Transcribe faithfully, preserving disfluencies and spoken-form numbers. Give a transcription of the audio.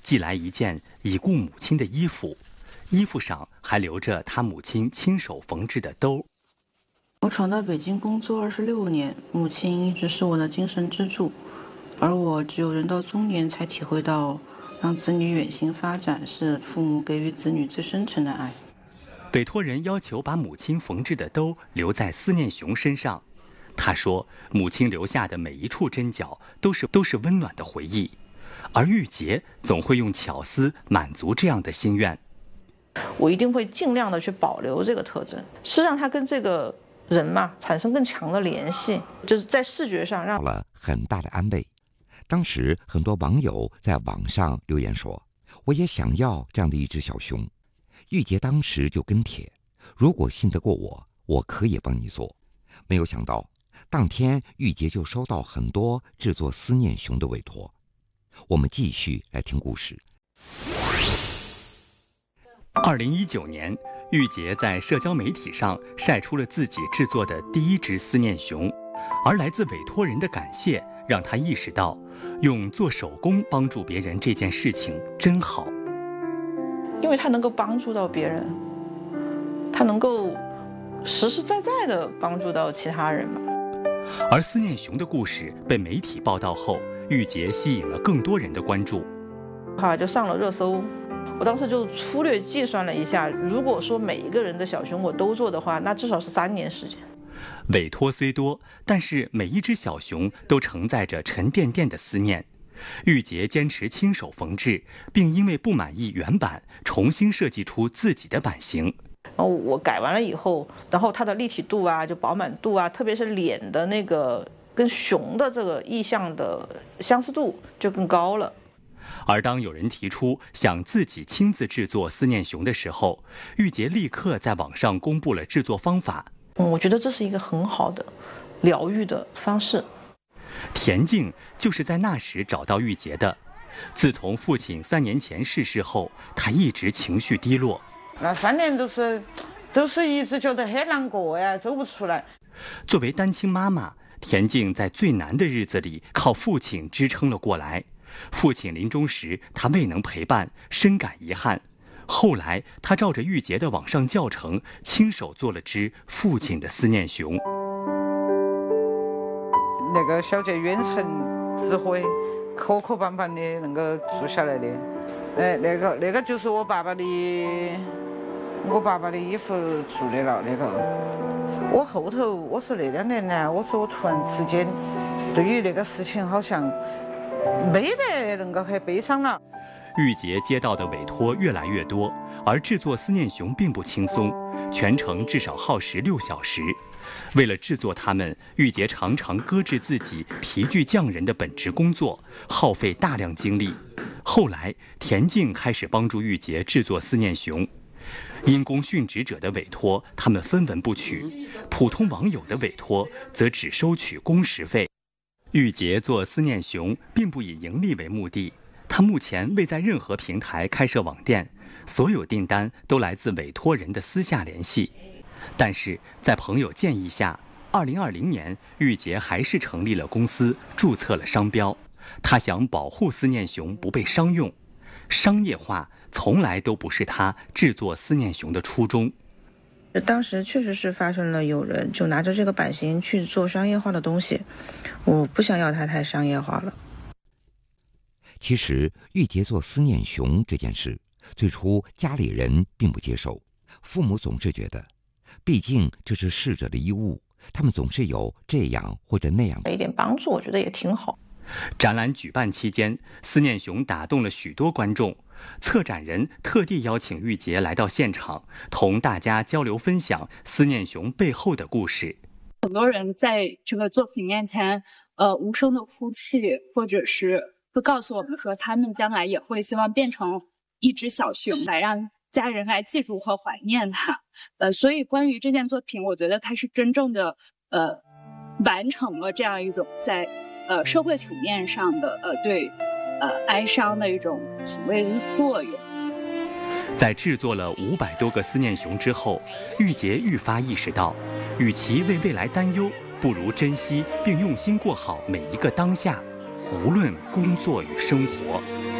寄来一件已故母亲的衣服，衣服上还留着他母亲亲手缝制的兜。 我闯到北京工作二十六年，母亲一直是我的精神支柱，而我只有人到中年才体会到，让子女远行发展是父母给予子女最深沉的爱。 委托人要求把母亲缝制的兜留在思念熊身上，他说，母亲留下的每一处针脚都是都是温暖的回忆，而玉洁总会用巧思满足这样的心愿。 我一定会尽量的去保留这个特征，是让它跟这个人嘛产生更强的联系，就是在视觉上让了很大的安慰。当时很多网友在网上留言说，我也想要这样的一只小熊。玉洁当时就跟帖，如果信得过我，我可以帮你做。没有想到当天玉洁就收到很多制作思念熊的委托。我们继续来听故事。 二零一九年，玉洁在社交媒体上晒出了自己制作的第一只思念熊，而来自委托人的感谢让她意识到，用做手工帮助别人这件事情真好。 因为它能够帮助到别人，它能够实实在在地帮助到其他人嘛。 而思念熊的故事被媒体报道后，玉洁吸引了更多人的关注， 哈就上了热搜。我当时就粗略计算了一下，如果说每一个人的小熊我都做的话，那至少是三年时间。 委托虽多，但是每一只小熊都承载着沉甸甸的思念。玉洁坚持亲手缝制，并因为不满意原版，重新设计出自己的版型。 然后我改完了以后，然后它的立体度啊，就饱满度啊，特别是脸的那个跟熊的这个意象的相似度就更高了。 而当有人提出想自己亲自制作思念熊的时候，玉洁立刻在网上公布了制作方法。 嗯，我觉得这是一个很好的疗愈的方式。 田静就是在那时找到玉洁的。自从父亲三年前逝世后，他一直情绪低落。 那三年都是都是一直觉得很难过呀，走不出来。 作为单亲妈妈，田静在最难的日子里靠父亲支撑了过来。父亲临终时，他未能陪伴，深感遗憾。后来，他照着玉洁的网上教程，亲手做了只父亲的思念熊。 那个小姐远程指挥，磕磕绊绊的能够做下来的。哎，那个那个就是我爸爸的，我爸爸的衣服做的了。那个，我后头我说那两年呢，我说我突然之间，对于那个事情好像没得能够很悲伤了。 玉洁接到的委托越来越多，而制作思念熊并不轻松，全程至少耗时六小时。为了制作它们，玉洁常常搁置自己疲具匠人的本职工作，耗费大量精力。后来，田静开始帮助玉洁制作思念熊。因公殉职者的委托，他们分文不取；普通网友的委托，则只收取工时费。玉洁做思念熊并不以盈利为目的，她目前未在任何平台开设网店，所有订单都来自委托人的私下联系。但是在朋友建议下，二零二零年，玉洁还是成立了公司，注册了商标。她想保护思念熊不被商用，商业化从来都不是她制作思念熊的初衷。 当时确实是发生了有人就拿着这个版型去做商业化的东西，我不想要它太商业化了。 其实玉洁做思念熊这件事，最初家里人并不接受，父母总是觉得，毕竟这是逝者的衣物，他们总是有这样或者那样一点帮助，我觉得也挺好。 展览举办期间，思念熊打动了许多观众。策展人特地邀请玉洁来到现场，同大家交流分享思念熊背后的故事。 很多人在这个作品面前，呃，无声的哭泣，或者是会告诉我们说，他们将来也会希望变成一只小熊，来让家人来记住和怀念它。呃，所以关于这件作品，我觉得它是真正的呃完成了这样一种在呃社会层面上的呃对。呃，哀伤的一种所谓的作用。 在制作了五百多个思念熊之后，玉洁愈发意识到，与其为未来担忧，不如珍惜并用心过好每一个当下，无论工作与生活。